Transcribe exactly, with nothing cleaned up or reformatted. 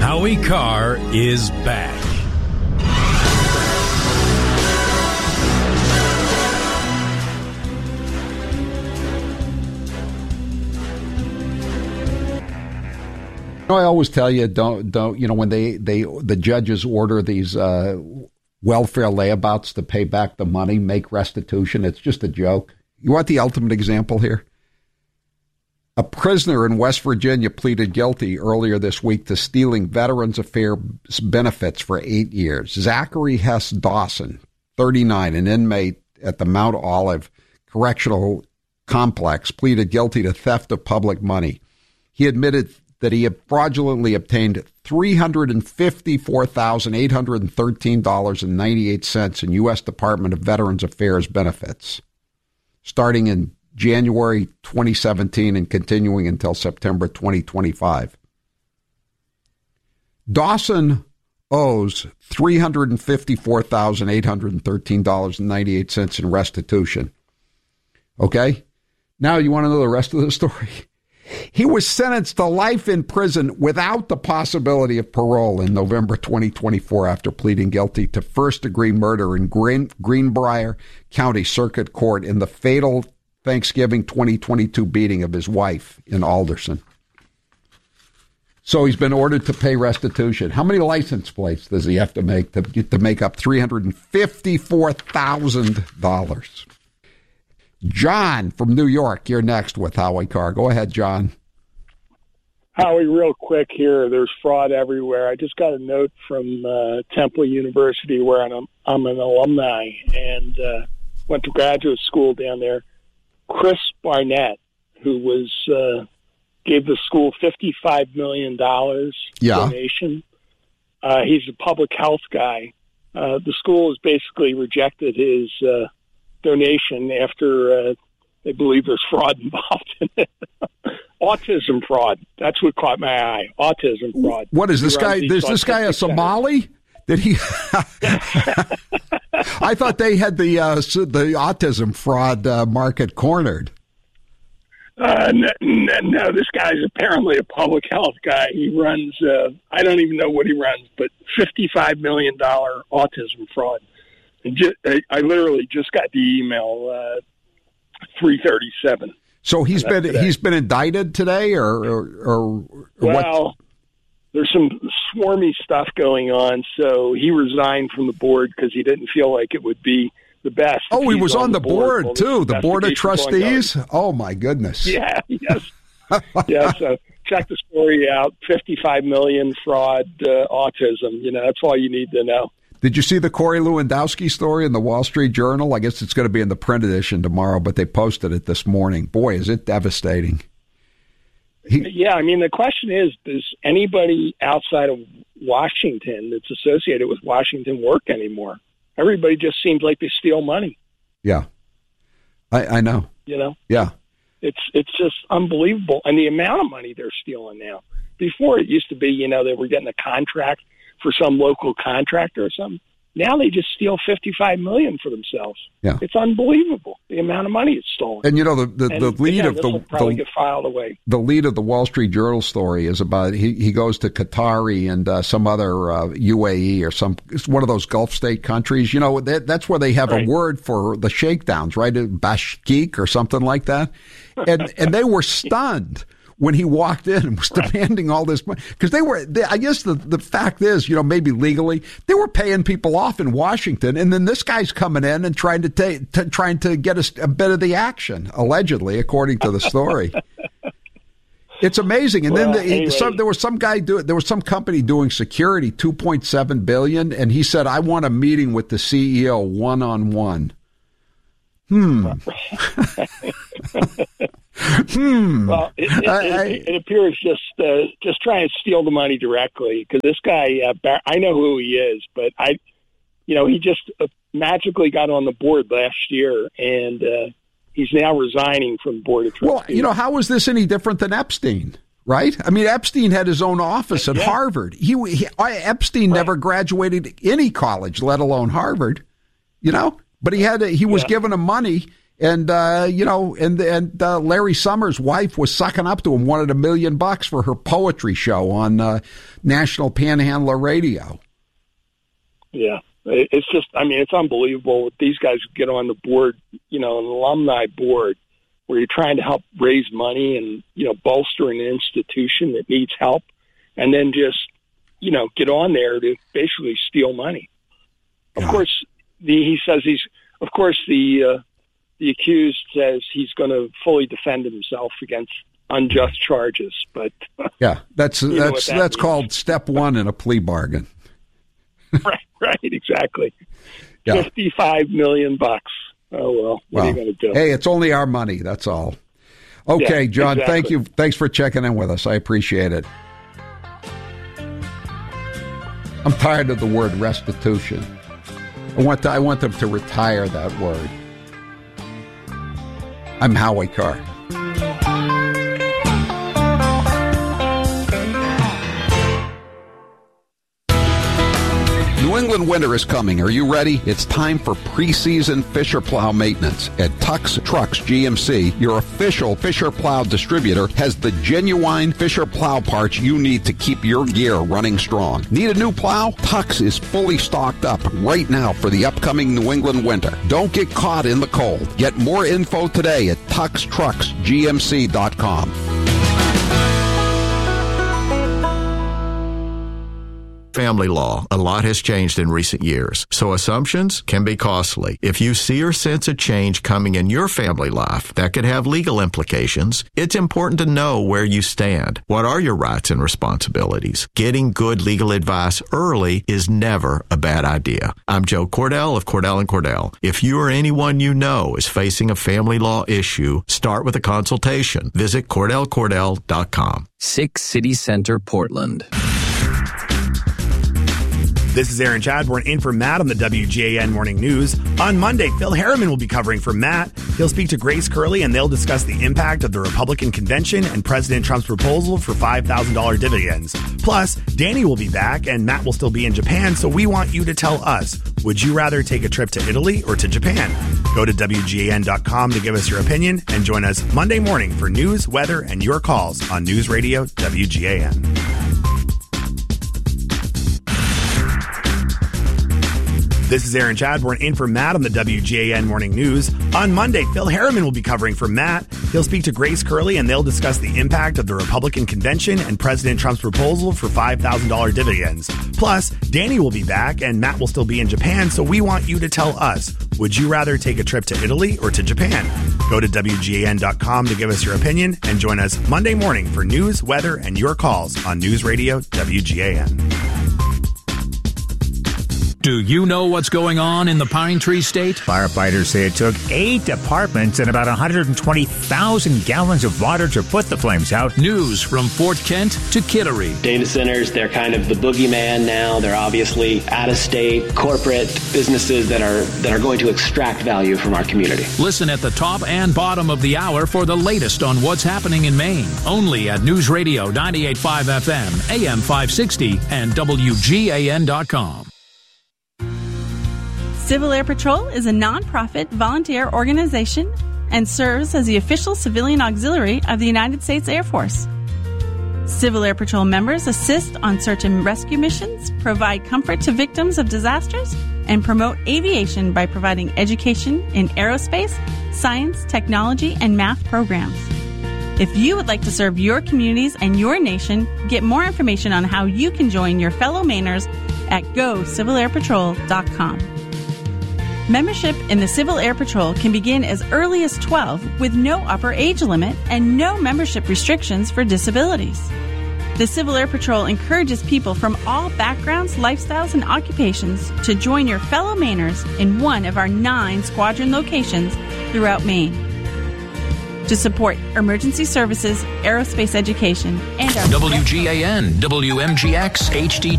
Howie Carr is back. You know, I always tell you, don't, don't, you know, when they, they, the judges order these uh, welfare layabouts to pay back the money, make restitution, it's just a joke. You want the ultimate example here? A prisoner in West Virginia pleaded guilty earlier this week to stealing Veterans Affairs benefits for eight years. Zachary Hess Dawson, thirty-nine, an inmate at the Mount Olive Correctional Complex, pleaded guilty to theft of public money. He admitted that he had fraudulently obtained three hundred fifty-four thousand eight hundred thirteen dollars and ninety-eight cents in U S Department of Veterans Affairs benefits, starting in January twenty seventeen and continuing until September twenty twenty-five. Dawson owes three hundred fifty-four thousand eight hundred thirteen dollars and ninety-eight cents in restitution. Okay? Now you want to know the rest of the story? He was sentenced to life in prison without the possibility of parole in November twenty twenty-four after pleading guilty to first-degree murder in Green, Greenbrier County Circuit Court in the fatal Thanksgiving twenty twenty-two beating of his wife in Alderson. So he's been ordered to pay restitution. How many license plates does he have to make to get to make up three hundred fifty-four thousand dollars? John from New York, you're next with Howie Carr. Go ahead, John. Howie, real quick here. There's fraud everywhere. I just got a note from uh, Temple University, where I'm, I'm an alumni and uh, went to graduate school down there. Chris Barnett, who was uh, gave the school fifty-five million dollars yeah. donation. Uh, he's a public health guy. Uh, the school has basically rejected his uh, donation after uh, they believe there's fraud involved in it. Autism fraud. That's what caught my eye. Autism fraud. What is this guy? Is this guy a Somali? Did he? I thought they had the uh, the autism fraud uh, market cornered. Uh, no, no, this guy's apparently a public health guy. He runs, uh, I don't even know what he runs, but fifty-five million dollars autism fraud. And just, I, I literally just got the email uh, three thirty-seven. So he's been today. he's been indicted today, or or, or, or well, what? There's some swarmy stuff going on. So he resigned from the board because he didn't feel like it would be the best. Oh, he was on, on the board, board too. The board of trustees. Oh my goodness. Yeah. Yes. yeah. So check the story out. fifty-five million fraud, uh, autism. You know, that's all you need to know. Did you see the Corey Lewandowski story in the Wall Street Journal? I guess it's going to be in the print edition tomorrow, but they posted it this morning. Boy, is it devastating. He, yeah, I mean, the question is, does anybody outside of Washington that's associated with Washington work anymore? Everybody just seems like they steal money. Yeah, I, I know. You know? Yeah. It's it's just unbelievable. And the amount of money they're stealing now. Before it used to be, you know, they were getting a contract for some local contractor or something. Now they just steal fifty-five million dollars for themselves. Yeah. It's unbelievable, the amount of money it's stolen. And, you know, the, the, and the lead again, of the... will probably the, get filed away. The lead of the Wall Street Journal story is about, he, he goes to Qatari and uh, some other uh, U A E or some, it's one of those Gulf state countries. You know, that, that's where they have right. a word for the shakedowns, right? Bashkik or something like that. And, and they were stunned when he walked in and was demanding all this money. Because they were, they, I guess the, the fact is, you know, maybe legally, they were paying people off in Washington, and then this guy's coming in and trying to take, t- trying to get a, a bit of the action, allegedly, according to the story. It's amazing. And well, then the, anyway. some, there was some guy doing, there was some company doing security, two point seven billion dollars, and he said, I want a meeting with the C E O one-on-one. Hmm. hmm. Well, it, it, I, it, it appears just uh, just try and steal the money directly, because this guy, uh, Bar- I know who he is, but I, you know, he just uh, magically got on the board last year, and uh, he's now resigning from the board of trustees. Well, you know, how is this any different than Epstein? Right? I mean, Epstein had his own office at yeah. Harvard. He, he Epstein right. never graduated any college, let alone Harvard. You know. But he had to, he was yeah. giving him money, And, uh, you know, and and uh, Larry Summers' wife was sucking up to him, wanted a million bucks for her poetry show on uh, National Panhandler Radio. Yeah, it's just, I mean, it's unbelievable. These guys get on the board, you know, an alumni board, where you're trying to help raise money and, you know, bolster an institution that needs help, and then just, you know, get on there to basically steal money. Of yeah. course, the, he says he's, of course, the, uh, the accused says he's going to fully defend himself against unjust charges, but yeah, that's that's that that's means. Called step one in a plea bargain. right, right, exactly. Yeah. Fifty-five million bucks. Oh well, what well, are you going to do? Hey, it's only our money. That's all. Okay, yeah, John. Exactly. Thank you. Thanks for checking in with us. I appreciate it. I'm tired of the word restitution. I want to, I want them to retire that word. I'm Howie Carr. New England winter is coming. Are you ready? It's time for preseason Fisher Plow maintenance. At Tux Trucks G M C, your official Fisher Plow distributor has the genuine Fisher Plow parts you need to keep your gear running strong. Need a new plow? Tux is fully stocked up right now for the upcoming New England winter. Don't get caught in the cold. Get more info today at tux trucks g m c dot com. Family law. A lot has changed in recent years, so assumptions can be costly. If you see or sense a change coming in your family life that could have legal implications, it's important to know where you stand. What are your rights and responsibilities? Getting good legal advice early is never a bad idea. I'm Joe Cordell of Cordell and Cordell. If you or anyone you know is facing a family law issue, start with a consultation. Visit cordell cordell dot com. Six City Center, Portland. This is Aaron Chadbourne in for Matt on the W G A N Morning News. On Monday, Phil Harriman will be covering for Matt. He'll speak to Grace Curley, and they'll discuss the impact of the Republican convention and President Trump's proposal for five thousand dollars dividends. Plus, Danny will be back, and Matt will still be in Japan, so we want you to tell us, would you rather take a trip to Italy or to Japan? Go to W G A N dot com to give us your opinion, and join us Monday morning for news, weather, and your calls on News Radio W G A N. This is Aaron Chadbourne in for Matt on the W G A N Morning News. On Monday, Phil Harriman will be covering for Matt. He'll speak to Grace Curley, and they'll discuss the impact of the Republican convention and President Trump's proposal for five thousand dollars dividends. Plus, Danny will be back, and Matt will still be in Japan, so we want you to tell us, would you rather take a trip to Italy or to Japan? Go to W G A N dot com to give us your opinion, and join us Monday morning for news, weather, and your calls on News Radio W G A N. Do you know what's going on in the Pine Tree State? Firefighters say it took eight apartments and about one hundred twenty thousand gallons of water to put the flames out. News from Fort Kent to Kittery. Data centers, they're kind of the boogeyman now. They're obviously out-of-state corporate businesses that are that are going to extract value from our community. Listen at the top and bottom of the hour for the latest on what's happening in Maine. Only at News Radio ninety-eight point five F M, A M five sixty, and W G A N dot com. Civil Air Patrol is a nonprofit volunteer organization and serves as the official civilian auxiliary of the United States Air Force. Civil Air Patrol members assist on search and rescue missions, provide comfort to victims of disasters, and promote aviation by providing education in aerospace, science, technology, and math programs. If you would like to serve your communities and your nation, get more information on how you can join your fellow Mainers at go civil air patrol dot com. Membership in the Civil Air Patrol can begin as early as twelve with no upper age limit and no membership restrictions for disabilities. The Civil Air Patrol encourages people from all backgrounds, lifestyles, and occupations to join your fellow Mainers in one of our nine squadron locations throughout Maine. To support emergency services, aerospace education, and our W G A N, W M G X, H D